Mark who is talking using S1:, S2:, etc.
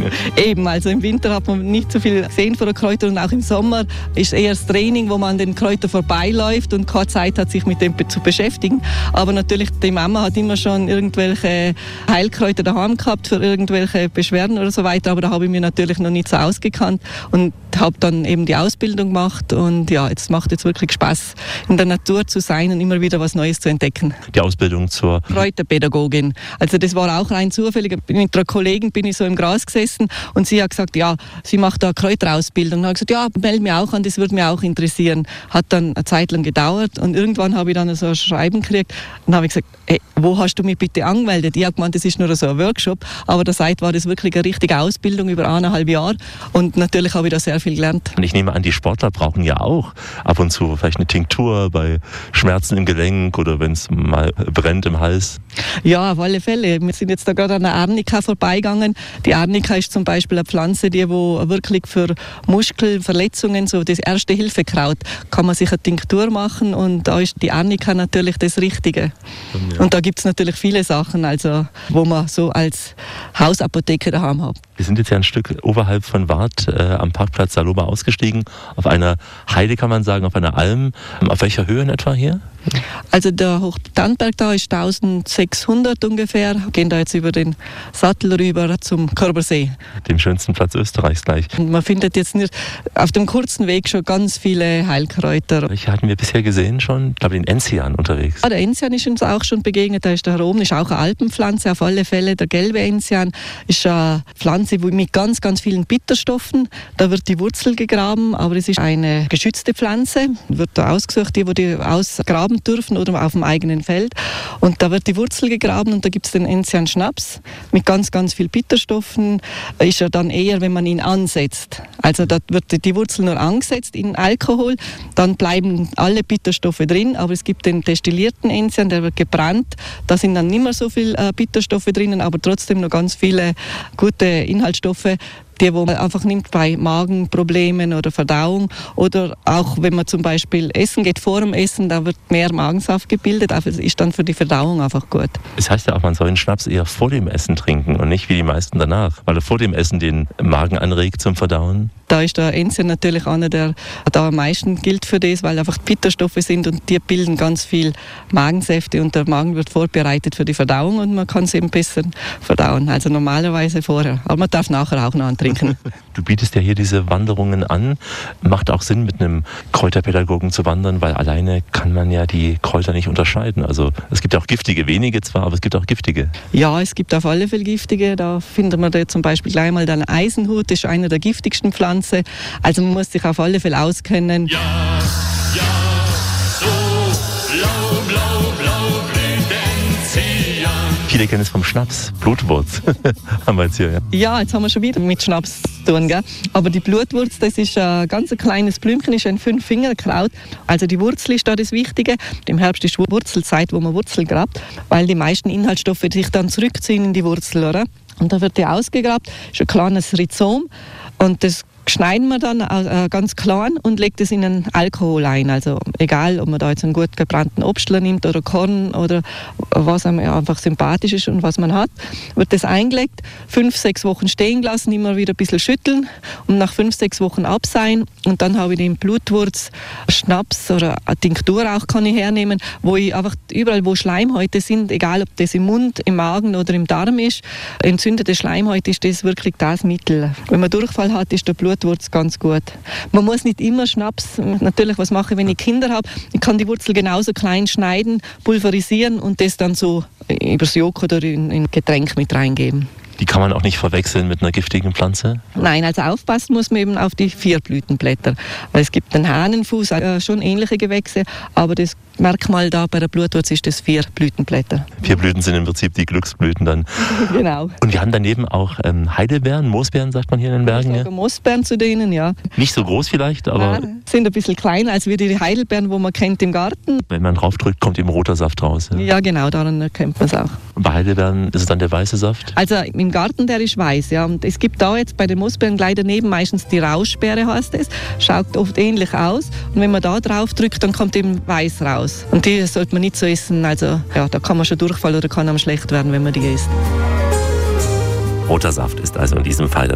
S1: Eben, also im Winter hat man nicht so viel gesehen von den Kräutern und auch im Sommer ist eher das Training, wo man an den Kräutern vorbeiläuft und keine Zeit hat, sich mit dem zu beschäftigen. Aber natürlich, die Mama hat immer schon irgendwelche Heilkräuter daheim gehabt für irgendwelche Beschwerden oder so weiter, aber da habe ich mir natürlich noch nicht so ausgekannt und habe dann eben die Ausbildung gemacht und ja, es macht jetzt wirklich Spaß, in der Natur zu sein und immer wieder was Neues zu entdecken.
S2: Die Ausbildung zur
S1: Kräuterpädagogin. Also das war auch rein zufällig. Mit einer Kollegin bin ich so im Gras gesessen und sie hat gesagt, ja, sie macht da Kräuterausbildung. Und ich habe gesagt, ja, melde mich auch an, das würde mich auch interessieren. Hat dann eine Zeit lang gedauert und irgendwann habe ich dann so ein Schreiben gekriegt und habe gesagt, hey, wo hast du mich bitte angemeldet? Ich habe gemeint, das ist nur so ein Workshop, aber der Seite war das wirklich eine richtige Ausbildung über 1,5 Jahre und natürlich habe ich da sehr viel gelernt.
S2: Und ich nehme an, die Sportler brauchen ja auch ab und zu vielleicht eine Tinktur bei Schmerzen im Gelenk oder wenn es mal brennt im Hals.
S1: Ja, auf alle Fälle. Wir sind jetzt da gerade an der Arnika vorbeigegangen. Die Arnika ist zum Beispiel eine Pflanze, die wo wirklich für Muskelverletzungen, so das Erste-Hilfe-Kraut, kann man sich eine Tinktur machen und da ist die Arnika natürlich das Richtige. Ja. Und da gibt es natürlich viele Sachen, also, wo man so als Hausapotheke daheim hat.
S2: Wir sind jetzt ja ein Stück oberhalb von Warth am Parkplatz Saloba ausgestiegen, auf einer Heide kann man sagen, auf einer Alm. Auf welcher Höhe in etwa hier?
S1: Also der Hochtannberg da ist 1600 ungefähr. Wir gehen da jetzt über den Sattel rüber zum Körbersee.
S2: Dem schönsten Platz Österreichs gleich.
S1: Und man findet jetzt nicht auf dem kurzen Weg schon ganz viele Heilkräuter.
S2: Welche hatten wir bisher gesehen schon? Ich glaube, den Enzian unterwegs.
S1: Ja, der Enzian ist uns auch schon begegnet. Da ist da herum, ist auch eine Alpenpflanze auf alle Fälle. Der gelbe Enzian ist eine Pflanze mit ganz, ganz vielen Bitterstoffen. Da wird die Wurzel gegraben, aber es ist eine geschützte Pflanze. Wird da ausgesucht, die ausgraben dürfen oder auf dem eigenen Feld. Und da wird die Wurzel gegraben und da gibt es den Enzian-Schnaps mit ganz, ganz viel Bitterstoffen. Ist er dann eher, wenn man ihn ansetzt. Also da wird die Wurzel nur angesetzt in Alkohol, dann bleiben alle Bitterstoffe drin, aber es gibt den destillierten Enzian, der wird gebrannt. Da sind dann nicht mehr so viel Bitterstoffe drinnen, aber trotzdem noch ganz viele gute Inhaltsstoffe, die man einfach nimmt bei Magenproblemen oder Verdauung oder auch wenn man zum Beispiel essen geht vor dem Essen, da wird mehr Magensaft gebildet, aber es ist dann für die Verdauung einfach gut.
S2: Es heißt ja auch, man soll den Schnaps eher vor dem Essen trinken und nicht wie die meisten danach, weil er vor dem Essen den Magen anregt zum Verdauen.
S1: Da ist der Enzian natürlich einer, der da am meisten gilt für das, weil einfach Bitterstoffe sind und die bilden ganz viel Magensäfte und der Magen wird vorbereitet für die Verdauung und man kann es eben besser verdauen. Also normalerweise vorher, aber man darf nachher auch noch antrinken.
S2: Du bietest ja hier diese Wanderungen an. Macht auch Sinn, mit einem Kräuterpädagogen zu wandern, weil alleine kann man ja die Kräuter nicht unterscheiden. Also es gibt auch giftige, wenige zwar, aber es gibt auch giftige.
S1: Ja, es gibt auf alle Fälle giftige. Da findet man da zum Beispiel gleich mal den Eisenhut, das ist einer der giftigsten Pflanzen. Also man muss sich auf alle Fälle auskennen.
S3: Ja, ja, so blau, blau, blau blüht Enzian.
S2: Viele kennen es vom Schnaps, Blutwurz haben wir jetzt hier. Ja?
S1: Ja, jetzt haben wir schon wieder mit Schnaps zu tun, gell? Aber die Blutwurz, das ist ein ganz kleines Blümchen, ist ein 5-Finger-Kraut. Also die Wurzel ist da das Wichtige. Im Herbst ist Wurzelzeit, wo man Wurzel grabt, weil die meisten Inhaltsstoffe sich dann zurückziehen in die Wurzel, oder? Und da wird die ausgegrabt, ist ein kleines Rhizom und das schneiden wir dann ganz klein und legt es in einen Alkohol ein. Also egal, ob man da jetzt einen gut gebrannten Obstler nimmt oder Korn oder was einem einfach sympathisch ist und was man hat, wird das eingelegt, 5-6 Wochen stehen lassen, immer wieder ein bisschen schütteln und nach 5-6 Wochen abseihen und dann habe ich den Blutwurz, Schnaps oder eine Tinktur auch kann ich hernehmen, wo ich einfach überall, wo Schleimhäute sind, egal ob das im Mund, im Magen oder im Darm ist, entzündete Schleimhäute ist das wirklich das Mittel. Wenn man Durchfall hat, ist der Blutwurz ganz gut. Man muss nicht immer Schnaps, natürlich, was mache ich, wenn ich Kinder habe, ich kann die Wurzel genauso klein schneiden, pulverisieren und das dann so übers Joghurt oder in Getränk mit reingeben.
S2: Die kann man auch nicht verwechseln mit einer giftigen Pflanze?
S1: Nein, also aufpassen muss man eben auf die 4 Blütenblätter. Weil es gibt den Hahnenfuß, schon ähnliche Gewächse, aber das Merkmal da bei der Blutwurz ist das 4 Blütenblätter.
S2: 4 Blüten sind im Prinzip die Glücksblüten dann.
S1: Genau.
S2: Und wir haben daneben auch Heidelbeeren, Moosbeeren sagt man hier in den Bergen.
S1: Ich sage Moosbeeren zu denen, ja.
S2: Nicht so groß vielleicht, aber...
S1: Nein, sind ein bisschen kleiner als wie die Heidelbeeren, wo man kennt im Garten.
S2: Wenn man draufdrückt, kommt eben roter Saft raus. Ja,
S1: ja genau, daran erkennt man es auch.
S2: Und bei Heidelbeeren ist es dann der weiße Saft?
S1: Also im Garten, der ist weiß, ja. Und es gibt da jetzt bei den Moosbeeren gleich daneben meistens die Rauschbeere, heißt es. Schaut oft ähnlich aus. Und wenn man da drauf drückt, dann kommt eben weiß raus. Und die sollte man nicht so essen. Also ja, da kann man schon durchfallen oder kann einem schlecht werden, wenn man die isst.
S2: Roter Saft ist also in diesem Fall das